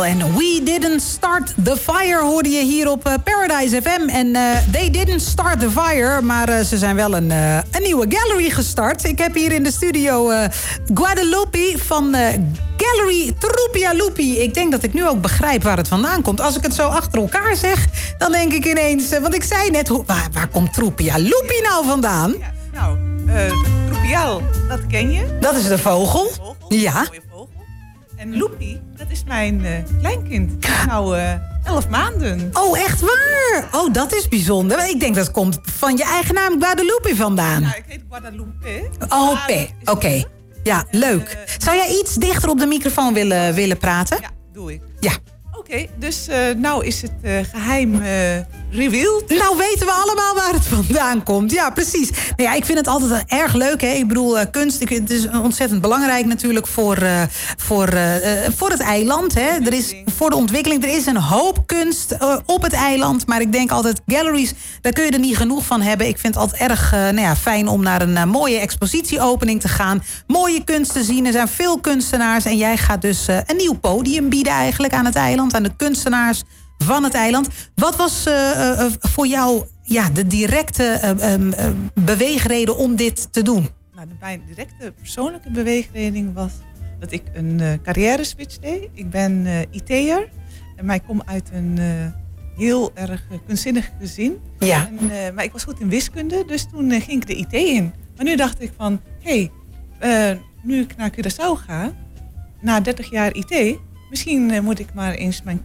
en We Didn't Start the Fire hoorde je hier op Paradise FM. En they didn't start the fire, maar ze zijn wel een nieuwe gallery gestart. Ik heb hier in de studio Guadalupe van Gallery Trupia Lupi. Ik denk dat ik nu ook begrijp waar het vandaan komt. Als ik het zo achter elkaar zeg, dan denk ik ineens... want ik zei net, waar komt Trupia Lupi nou vandaan? Ja, Trupial, dat ken je. Dat is de vogel. Ja. Een mooie vogel. En Lupi, dat is mijn kleinkind. Nou, 11 maanden. Oh, echt waar? Oh, dat is bijzonder. Ik denk dat komt van je eigen naam Guadalupe vandaan. Ja, ik heet Guadalupe. Oh, oké. Ja, leuk. Zou jij iets dichter op de microfoon willen praten? Ja, doe ik. Ja. Oké, dus nou is het geheim revealed. Nou weten we allemaal waar het vandaan komt. Ja, precies. Nou ja, ik vind het altijd erg leuk. Hè? Ik bedoel, kunst, het is ontzettend belangrijk natuurlijk voor het eiland. Hè? Er is, voor de ontwikkeling. Er is een hoop kunst op het eiland. Maar ik denk altijd, galleries, daar kun je er niet genoeg van hebben. Ik vind het altijd erg fijn om naar een mooie expositieopening te gaan. Mooie kunst te zien. Er zijn veel kunstenaars. En jij gaat dus een nieuw podium bieden eigenlijk aan het eiland. Aan de kunstenaars van het eiland. Wat was voor jou de directe beweegreden om dit te doen? Nou, mijn directe persoonlijke beweegreden was dat ik een carrière switch deed. Ik ben IT'er. Maar ik kom uit een heel erg kunstzinnig gezin. Ja. Maar ik was goed in wiskunde, dus toen ging ik de IT in. Maar nu dacht ik van, nu ik naar Curaçao ga, na 30 jaar IT... misschien moet ik maar eens mijn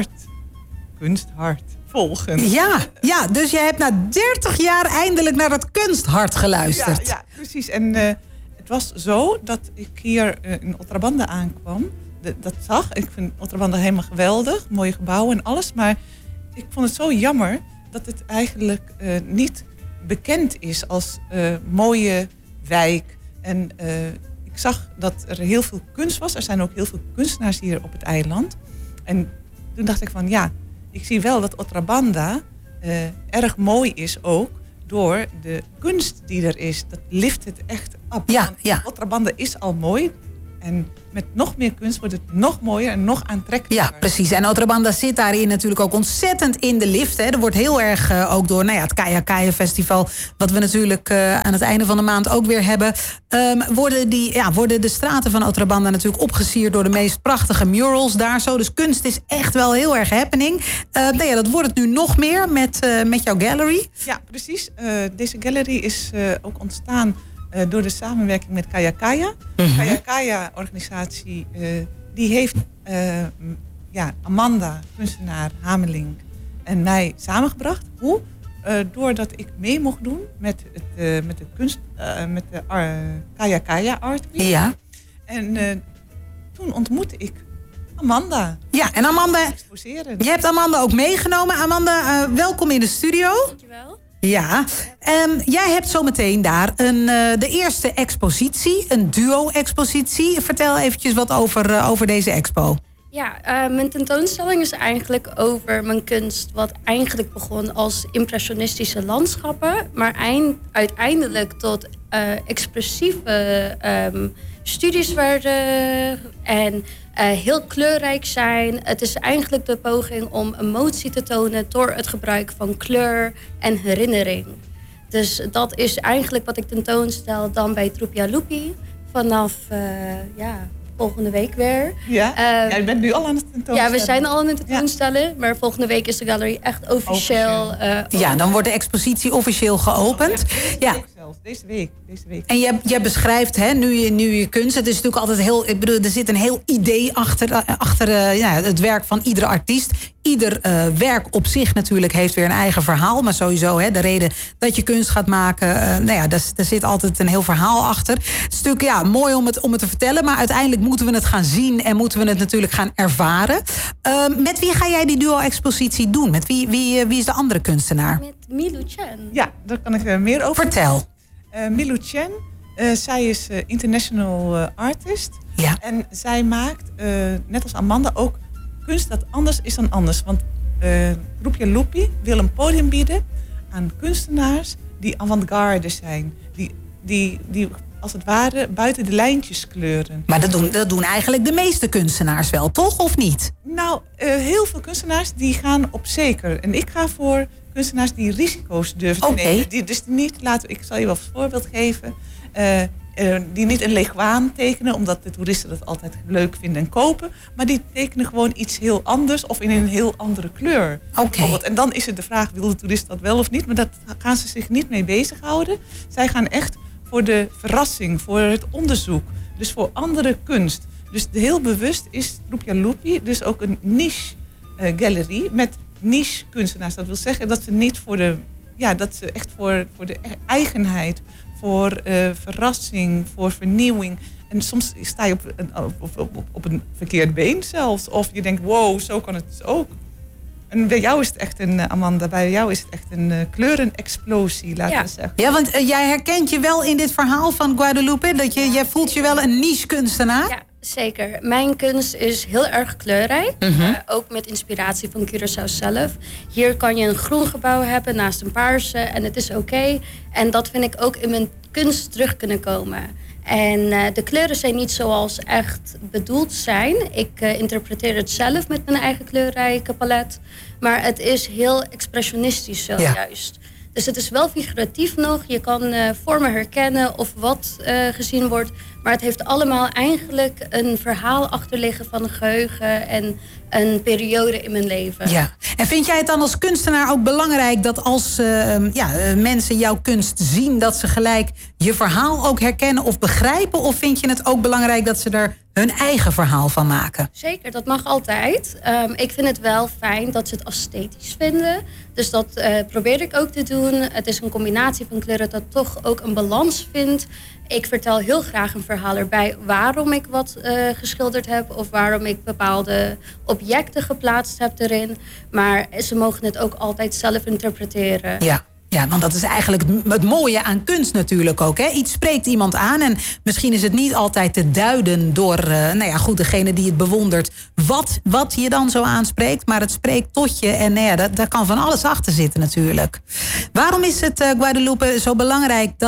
kunsthart volgen. Ja, dus je hebt na 30 jaar eindelijk naar dat kunsthart geluisterd. Ja, precies. En het was zo dat ik hier in Otrabanda aankwam. Dat zag. Ik vind Otrabanda helemaal geweldig. Mooie gebouwen en alles. Maar ik vond het zo jammer dat het eigenlijk niet bekend is als mooie wijk. En ik zag dat er heel veel kunst was. Er zijn ook heel veel kunstenaars hier op het eiland. En toen dacht ik van ik zie wel dat Otrabanda erg mooi is ook door de kunst die er is. Dat lift het echt op. Ja. Otrabanda is al mooi. En met nog meer kunst wordt het nog mooier en nog aantrekkelijker. Ja, precies. En Otrabanda zit daarin natuurlijk ook ontzettend in de lift. Hè. Er wordt heel erg ook door het Kaya Kaya Festival... wat we natuurlijk aan het einde van de maand ook weer hebben... worden de straten van Otrabanda natuurlijk opgesierd... door de meest prachtige murals daar zo. Dus kunst is echt wel heel erg happening. Dat wordt het nu nog meer met jouw gallery. Ja, precies. Deze gallery is ook ontstaan... door de samenwerking met Kaya Kaya. Kaya Kaya organisatie die heeft Amanda, kunstenaar Hameling en mij samengebracht. Hoe? Doordat ik mee mocht doen met de kunst, met de Kaya Kaya Art Week. Ja. En toen ontmoette ik Amanda. Ja, en Amanda, je hebt Amanda ook meegenomen. Amanda, welkom in de studio. Dankjewel. Ja, jij hebt zometeen daar de eerste expositie, een duo-expositie. Vertel eventjes wat over deze expo. Ja, mijn tentoonstelling is eigenlijk over mijn kunst... wat eigenlijk begon als impressionistische landschappen... maar uiteindelijk tot expressieve studies werden... en heel kleurrijk zijn. Het is eigenlijk de poging om emotie te tonen... door het gebruik van kleur en herinnering. Dus dat is eigenlijk wat ik tentoonstel dan bij Trupia Lupi... vanaf volgende week weer. Ja, je bent nu al aan het tentoonstellen. Ja, we zijn al aan het tentoonstellen. Maar volgende week is de gallery echt officieel. Dan wordt de expositie officieel geopend. Deze week. En jij beschrijft nu je kunst. Het is natuurlijk altijd heel... Ik bedoel, er zit een heel idee achter het werk van iedere artiest. Ieder werk op zich natuurlijk heeft weer een eigen verhaal. Maar sowieso, de reden dat je kunst gaat maken... daar zit altijd een heel verhaal achter. Het is natuurlijk mooi om het te vertellen... maar uiteindelijk moeten we het gaan zien... en moeten we het natuurlijk gaan ervaren. Met wie ga jij die duo-expositie doen? Met wie is de andere kunstenaar? Met Milou Chen. Ja, daar kan ik meer over. Vertel. Milou Chen, zij is international artist. Ja. En zij maakt, net als Amanda, ook kunst dat anders is dan anders. Want Trupia Lupi wil een podium bieden aan kunstenaars die avant-garde zijn. Die als het ware buiten de lijntjes kleuren. Maar dat doen eigenlijk de meeste kunstenaars wel, toch? Of niet? Nou, heel veel kunstenaars die gaan op zeker. En ik ga voor kunstenaars die risico's durven te nemen. Die dus niet ik zal je wel een voorbeeld geven. Die niet een leguaan tekenen, omdat de toeristen dat altijd leuk vinden en kopen. Maar die tekenen gewoon iets heel anders of in een heel andere kleur. En dan is het de vraag, wil de toerist dat wel of niet? Maar daar gaan ze zich niet mee bezighouden. Zij gaan echt voor de verrassing, voor het onderzoek. Dus voor andere kunst. Dus heel bewust is Rupiah Lupi dus ook een niche galerie met niche kunstenaars. Dat wil zeggen dat ze niet voor de... Ja, dat ze echt voor de eigenheid, voor verrassing, voor vernieuwing. En soms sta je op een verkeerd been zelfs. Of je denkt, wow, zo kan het dus ook. En bij jou is het echt Amanda, bij jou is het echt een kleurenexplosie, laten we zeggen. Ja, want jij herkent je wel in dit verhaal van Guadalupe, dat jij voelt je wel een niche kunstenaar? Ja, zeker. Mijn kunst is heel erg kleurrijk. Ook met inspiratie van Curaçao zelf. Hier kan je een groen gebouw hebben naast een paarse en het is oké. En dat vind ik ook in mijn kunst terug kunnen komen. En de kleuren zijn niet zoals echt bedoeld zijn. Ik interpreteer het zelf met mijn eigen kleurrijke palet. Maar het is heel expressionistisch juist. Dus het is wel figuratief nog. Je kan vormen herkennen of wat gezien wordt. Maar het heeft allemaal eigenlijk een verhaal achterliggen van een geheugen en een periode in mijn leven. Ja. En vind jij het dan als kunstenaar ook belangrijk dat als mensen jouw kunst zien, dat ze gelijk je verhaal ook herkennen of begrijpen? Of vind je het ook belangrijk dat ze er hun eigen verhaal van maken? Zeker, dat mag altijd. Ik vind het wel fijn dat ze het esthetisch vinden. Dus dat probeer ik ook te doen. Het is een combinatie van kleuren dat toch ook een balans vindt. Ik vertel heel graag een verhaal erbij waarom ik wat geschilderd heb of waarom ik bepaalde objecten geplaatst heb erin. Maar ze mogen het ook altijd zelf interpreteren. Ja, want dat is eigenlijk het mooie aan kunst natuurlijk ook. Hè? Iets spreekt iemand aan en misschien is het niet altijd te duiden door degene die het bewondert wat je dan zo aanspreekt. Maar het spreekt tot je en daar kan van alles achter zitten natuurlijk. Waarom is het, Guadalupe, zo belangrijk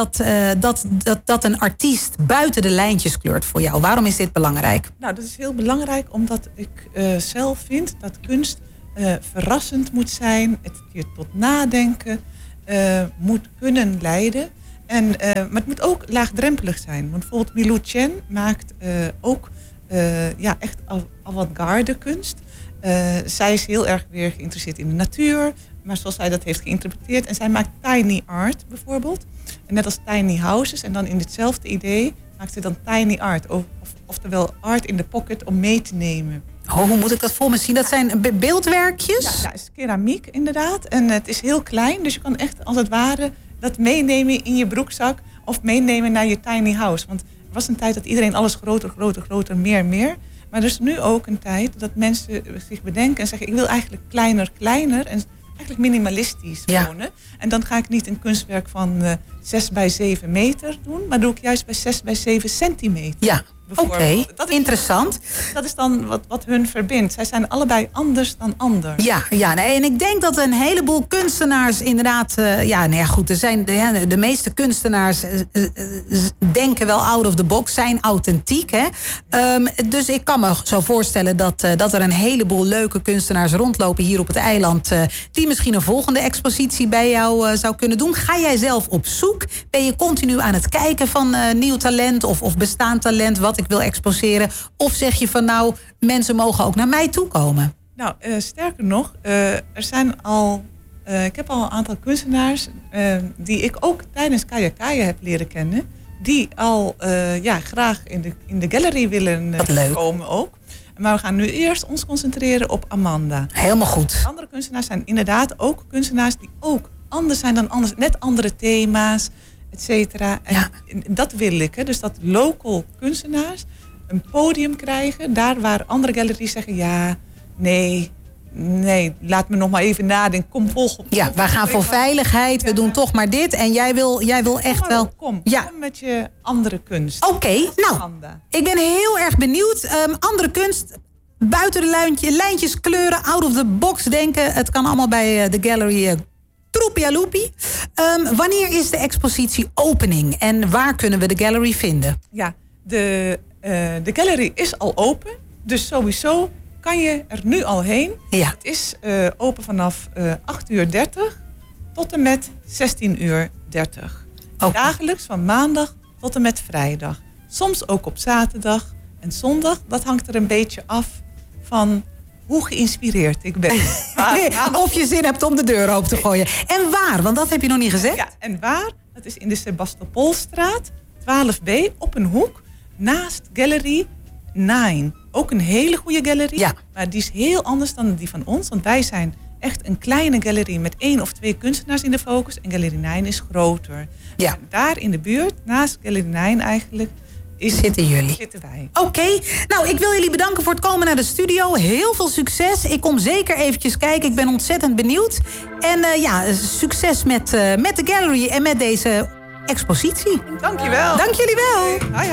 dat een artiest buiten de lijntjes kleurt voor jou? Waarom is dit belangrijk? Nou, dat is heel belangrijk omdat ik zelf vind dat kunst verrassend moet zijn. Het je tot nadenken moet kunnen leiden. Maar het moet ook laagdrempelig zijn. Want bijvoorbeeld Milou Chen maakt ook echt avant-garde kunst. Zij is heel erg weer geïnteresseerd in de natuur. Maar zoals zij dat heeft geïnterpreteerd. En zij maakt tiny art bijvoorbeeld. En net als tiny houses. En dan in hetzelfde idee maakt ze dan tiny art. Oftewel art in the pocket om mee te nemen. Hoe moet ik dat voor me zien? Dat zijn beeldwerkjes? Ja, dat is keramiek inderdaad. En het is heel klein, dus je kan echt als het ware dat meenemen in je broekzak of meenemen naar je tiny house. Want er was een tijd dat iedereen alles groter, meer. Maar er is nu ook een tijd dat mensen zich bedenken en zeggen, ik wil eigenlijk kleiner en eigenlijk minimalistisch wonen. En dan ga ik niet een kunstwerk van 6 bij 7 meter doen, maar doe ik juist bij 6 bij 7 centimeter. Ja. Oké, interessant. Dat is dan wat hun verbindt. Zij zijn allebei anders dan ander. En ik denk dat een heleboel kunstenaars inderdaad... er zijn de meeste kunstenaars denken wel out of the box, zijn authentiek. Hè? Dus ik kan me zo voorstellen dat er een heleboel leuke kunstenaars rondlopen hier op het eiland... die misschien een volgende expositie bij jou zou kunnen doen. Ga jij zelf op zoek? Ben je continu aan het kijken van nieuw talent of bestaand talent... wat ik wil exposeren? Of zeg je van mensen mogen ook naar mij toe komen? Nou, sterker nog, ik heb al een aantal kunstenaars die ik ook tijdens Kaya Kaya heb leren kennen. Die al graag in de gallery willen komen ook. Maar we gaan nu eerst ons concentreren op Amanda. Helemaal goed. Andere kunstenaars zijn inderdaad ook kunstenaars die ook anders zijn dan anders. Net andere thema's. Et cetera. En dat wil ik. Hè. Dus dat local kunstenaars een podium krijgen. Daar waar andere galeries zeggen... nee, laat me nog maar even nadenken. Kom, volg op. Ja, wij gaan voor veiligheid. We doen toch maar dit. En jij wil echt wel... Kom met je andere kunst. Oké, ik ben heel erg benieuwd. Andere kunst... Buiten de lijntjes kleuren, out of the box denken. Het kan allemaal bij de gallery Troepia loepie. Wanneer is de expositie opening en waar kunnen we de gallery vinden? Ja, de gallery is al open. Dus sowieso kan je er nu al heen. Ja. Het is open vanaf 8:30 tot en met 16:30. Oh. Dagelijks van maandag tot en met vrijdag. Soms ook op zaterdag en zondag. Dat hangt er een beetje af van hoe geïnspireerd ik ben. Of je zin hebt om de deur open te gooien. En waar? Want dat heb je nog niet gezegd. Ja, en waar? Dat is in de Sebastopolstraat, 12B, op een hoek, naast Gallery 9. Ook een hele goede gallery, Ja. maar die is heel anders dan die van ons. Want wij zijn echt een kleine gallery met 1 of 2 kunstenaars in de focus. En Gallery 9 is groter. Ja. En daar in de buurt, naast Gallery 9 eigenlijk, Zitten jullie. zitten wij. Oké, nou ik wil jullie bedanken voor het komen naar de studio. Heel veel succes. Ik kom zeker eventjes kijken. Ik ben ontzettend benieuwd. En succes met de gallery en met deze expositie. Dankjewel. Dank jullie wel. Hoi.